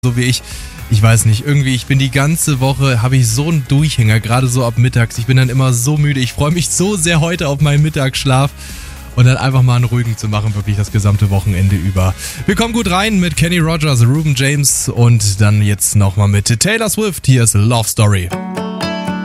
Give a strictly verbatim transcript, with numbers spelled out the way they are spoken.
so wie ich. Ich weiß nicht, irgendwie, ich bin die ganze Woche, habe ich so einen Durchhänger, gerade so ab mittags. Ich bin dann immer so müde. Ich freue mich so sehr heute auf meinen Mittagsschlaf und dann einfach mal einen ruhigen zu machen, wirklich das gesamte Wochenende über. Wir kommen gut rein mit Kenny Rogers, Ruben James und dann jetzt nochmal mit Taylor Swift. Hier ist Love Story.